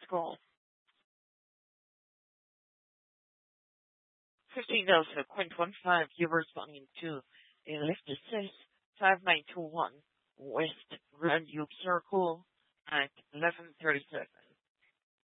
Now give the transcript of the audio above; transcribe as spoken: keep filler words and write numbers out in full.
call. fifteen Delta, Quint one five, you're responding to a lift assist five nine two one West Grand Loop Circle at eleven thirty-seven.